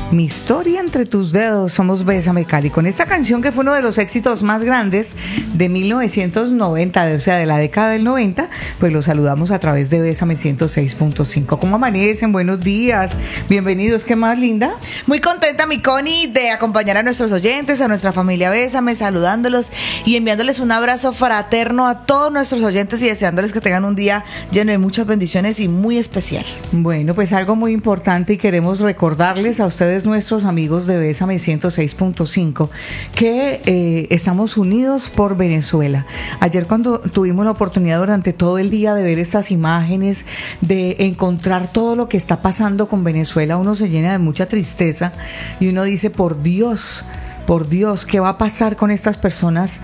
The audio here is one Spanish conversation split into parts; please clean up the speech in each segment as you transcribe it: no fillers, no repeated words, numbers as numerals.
Mi historia entre tus dedos, somos Bésame Cali. Con esta canción que fue uno de los éxitos más grandes de 1990, o sea, de la década del 90, pues los saludamos a través de Bésame 106.5. ¿Cómo amanecen? Buenos días. Bienvenidos. ¿Qué más, linda? Muy contenta, mi Connie, de acompañar a nuestros oyentes, a nuestra familia Bésame, saludándolos y enviándoles un abrazo fraterno a todos nuestros oyentes y deseándoles que tengan un día lleno de muchas bendiciones y muy especial. Bueno, pues algo muy importante y queremos recordarles a ustedes, nuestros amigos de Bésame 106.5, que estamos unidos por Venezuela. Ayer cuando tuvimos la oportunidad durante todo el día de ver estas imágenes, de encontrar todo lo que está pasando con Venezuela, uno se llena de mucha tristeza y uno dice, por Dios, ¿qué va a pasar con estas personas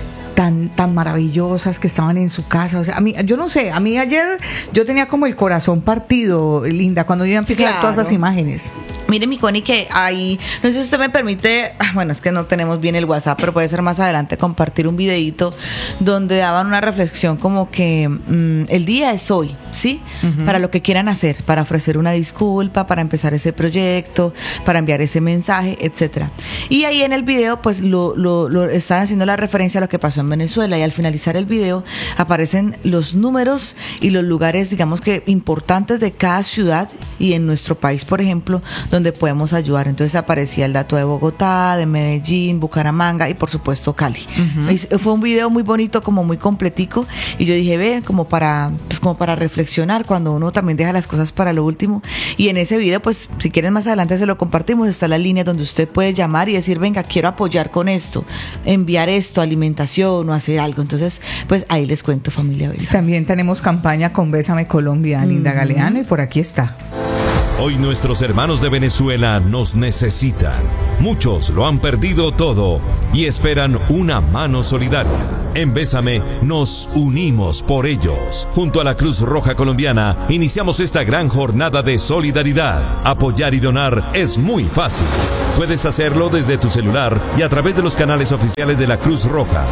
tan maravillosas que estaban en su casa? O sea, yo no sé, a mí ayer yo tenía como el corazón partido, linda, cuando yo empecé a ver todas esas imágenes. Mire, mi Connie, que ahí, no sé si usted me permite, bueno, es que no tenemos bien el WhatsApp, pero puede ser más adelante compartir un videíto donde daban una reflexión como que el día es hoy, ¿sí? Uh-huh. Para lo que quieran hacer, para ofrecer una disculpa, para empezar ese proyecto, para enviar ese mensaje, etcétera. Y ahí en el video, pues, lo están haciendo la referencia a lo que pasó en Venezuela, y al finalizar el video aparecen los números y los lugares, digamos que importantes de cada ciudad y en nuestro país, por ejemplo, donde podemos ayudar. Entonces aparecía el dato de Bogotá, de Medellín, Bucaramanga y por supuesto Cali. Uh-huh. Fue un video muy bonito, como muy completico, y yo dije, ve, como para reflexionar cuando uno también deja las cosas para lo último. Y en ese video, pues si quieren más adelante se lo compartimos, está la línea donde usted puede llamar y decir, venga, quiero apoyar con esto, enviar esto, alimentación o hacer algo. Entonces, pues ahí les cuento, familia Bésame. También tenemos campaña con Bésame Colombia, Linda Galeano, y por aquí está. Hoy nuestros hermanos de Venezuela nos necesitan. Muchos lo han perdido todo y esperan una mano solidaria. En Bésame nos unimos por ellos. Junto a la Cruz Roja Colombiana iniciamos esta gran jornada de solidaridad. Apoyar y donar es muy fácil. Puedes hacerlo desde tu celular y a través de los canales oficiales de la Cruz Roja,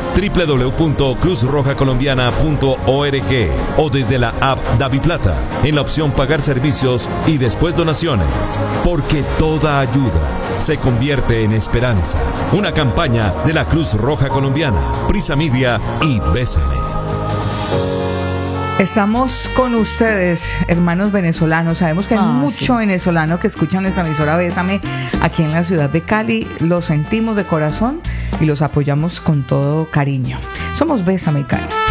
www.cruzrojacolombiana.org, o desde la app DaviPlata, en la opción Pagar Servicios y después donaciones. Porque toda ayuda se convierte en esperanza. Una campaña de la Cruz Roja Colombiana, Prisa Media y Bésame. Estamos con ustedes, hermanos venezolanos. Sabemos que hay mucho venezolano que escucha nuestra emisora Bésame aquí en la ciudad de Cali. Los sentimos de corazón y los apoyamos con todo cariño. Somos Bésame Cali.